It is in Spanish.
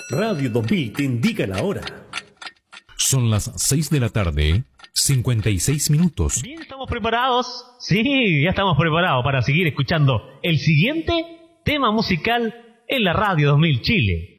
Radio 2000 te indica la hora. Son las 6 de la tarde, 56 minutos. Bien, ¿estamos preparados? Sí, ya estamos preparados para seguir escuchando el siguiente tema musical en la Radio 2000 Chile.